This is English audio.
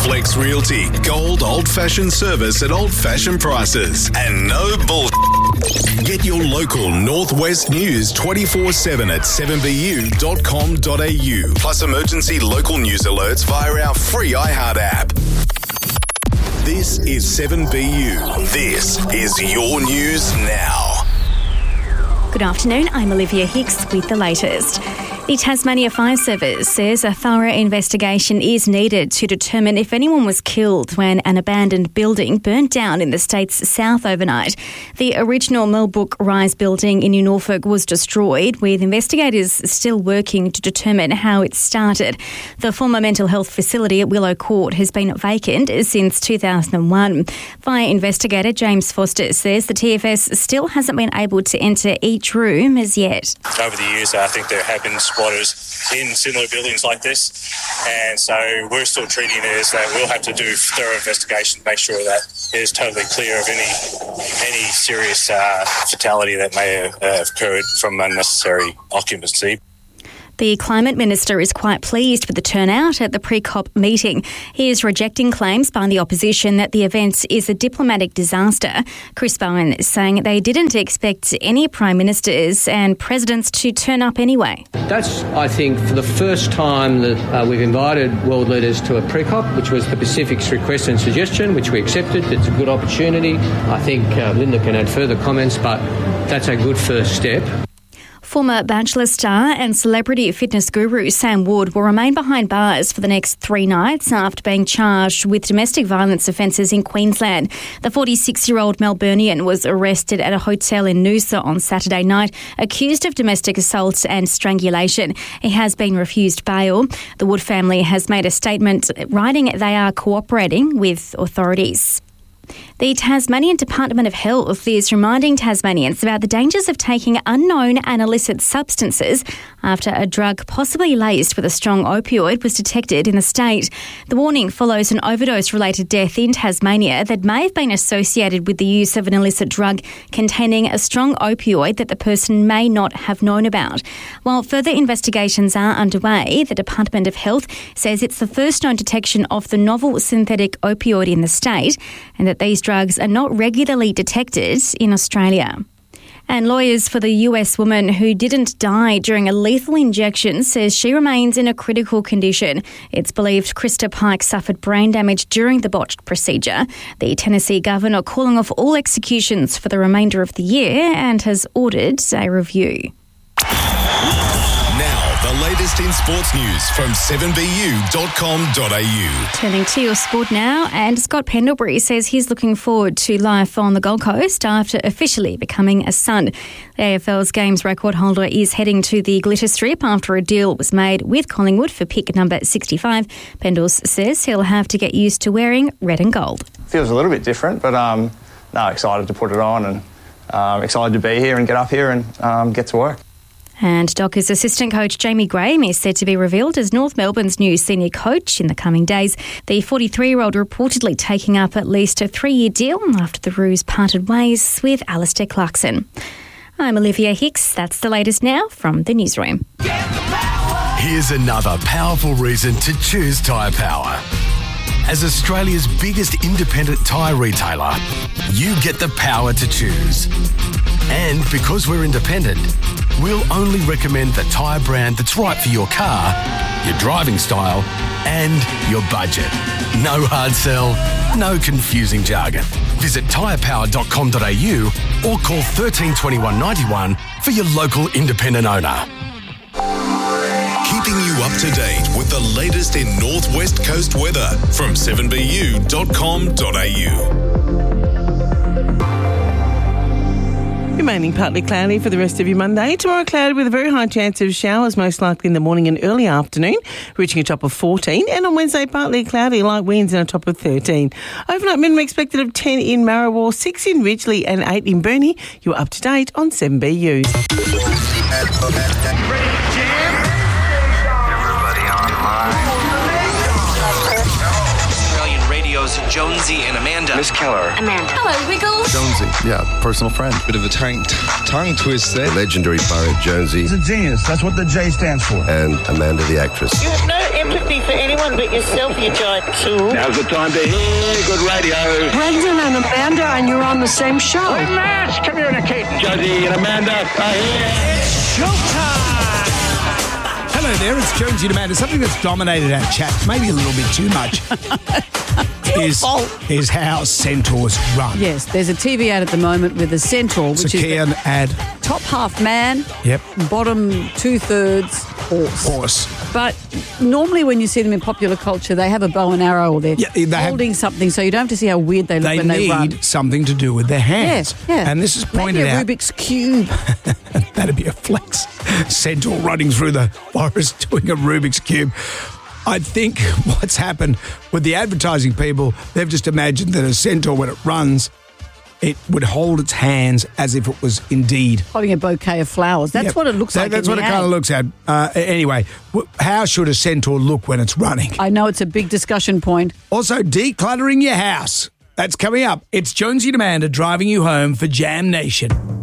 Flex Realty. Gold old-fashioned service at old-fashioned prices. And no bull. Get your local Northwest news 24/7 at 7bu.com.au. Plus emergency local news alerts via our free iHeart app. This is 7BU. This is your news now. Good afternoon, I'm Olivia Hicks with the latest. The Tasmania Fire Service says a thorough investigation is needed to determine if anyone was killed when an abandoned building burnt down in the state's south overnight. The original Millbrook Rise building in New Norfolk was destroyed, with investigators still working to determine how it started. The former mental health facility at Willow Court has been vacant since 2001. Fire investigator James Foster says the TFS still hasn't been able to enter each room as yet. Over the years, I think there have been squatters in similar buildings like this, and so we're still treating it as that we'll have to do thorough investigation to make sure that it is totally clear of any serious fatality that may have occurred from unnecessary occupancy. The Climate Minister is quite pleased with the turnout at the pre-COP meeting. He is rejecting claims by the opposition that the event is a diplomatic disaster. Chris Bowen is saying they didn't expect any Prime Ministers and Presidents to turn up anyway. That's, I think, for the first time that we've invited world leaders to a pre-COP, which was the Pacific's request and suggestion, which we accepted. It's a good opportunity. I think Linda can add further comments, but that's a good first step. Former Bachelor star and celebrity fitness guru Sam Wood will remain behind bars for the next 3 nights after being charged with domestic violence offences in Queensland. The 46-year-old Melburnian was arrested at a hotel in Noosa on Saturday night, accused of domestic assault and strangulation. He has been refused bail. The Wood family has made a statement writing they are cooperating with authorities. The Tasmanian Department of Health is reminding Tasmanians about the dangers of taking unknown and illicit substances after a drug possibly laced with a strong opioid was detected in the state. The warning follows an overdose-related death in Tasmania that may have been associated with the use of an illicit drug containing a strong opioid that the person may not have known about. While further investigations are underway, the Department of Health says it's the first known detection of the novel synthetic opioid in the state, and that these drugs are not regularly detected in Australia. And lawyers for the US woman who didn't die during a lethal injection says she remains in a critical condition. It's believed Krista Pike suffered brain damage during the botched procedure. The Tennessee governor calling off all executions for the remainder of the year and has ordered a review. Now, the latest in sports news from 7bu.com.au. Turning to your sport now, and Scott Pendlebury says he's looking forward to life on the Gold Coast after officially becoming a Sun. The AFL's games record holder is heading to the Glitter Strip after a deal was made with Collingwood for pick number 65. Pendles says he'll have to get used to wearing red and gold. Feels a little bit different, but excited to put it on and excited to be here and get up here and get to work. And Dockers assistant coach Jamie Graham is said to be revealed as North Melbourne's new senior coach in the coming days. The 43-year-old reportedly taking up at least a 3-year deal after the Roos parted ways with Alistair Clarkson. I'm Olivia Hicks. That's the latest now from the newsroom. Here's another powerful reason to choose Tyre Power. As Australia's biggest independent tyre retailer, you get the power to choose. And because we're independent, we'll only recommend the tyre brand that's right for your car, your driving style, and your budget. No hard sell, no confusing jargon. Visit tyrepower.com.au or call 13 21 91 for your local independent owner. Keeping you up to date with the latest in Northwest Coast weather from 7bu.com.au. Remaining partly cloudy for the rest of your Monday. Tomorrow cloudy with a very high chance of showers, most likely in the morning and early afternoon, reaching a top of 14. And on Wednesday, partly cloudy, light winds and a top of 13. Overnight minimum expected of 10 in Marrawar, 6 in Ridgely and 8 in Burnie. You're up to date on 7BU. Jonesy and Amanda. Miss Keller. Amanda. Hello, Wiggles. Jonesy. Yeah, personal friend. Bit of a tongue twist there. Legendary Barry Jonesy. He's a genius. That's what the J stands for. And Amanda, the actress. You have no empathy for anyone around it yourself, you giant tool. Now's the time to hear good radio. Brendan and Amanda, and you're on the same show. Mash, come here, Kate. Jonesy and Amanda are here. It's showtime! Hello there, it's Jonesy and Amanda. Something that's dominated our chat, maybe a little bit too much, is how centaurs run. Yes, there's a TV ad at the moment with a centaur, which it's a is the ad. Top half man, Yep. bottom 2/3 horse. But normally when you see them in popular culture, they have a bow and arrow or they're holding something, so you don't have to see how weird they look when they run. They need something to do with their hands. Yeah. And this is pointed out. Maybe a Rubik's Cube. That'd be a flex. Centaur running through the forest doing a Rubik's Cube. I think what's happened with the advertising people, they've just imagined that a centaur, when it runs, it would hold its hands as if it was indeed holding a bouquet of flowers. That's what it looks like. That's what it kind of looks at. Anyway, how should a centaur look when it's running? I know it's a big discussion point. Also, decluttering your house. That's coming up. It's Jonesy and Amanda driving you home for Jam Nation.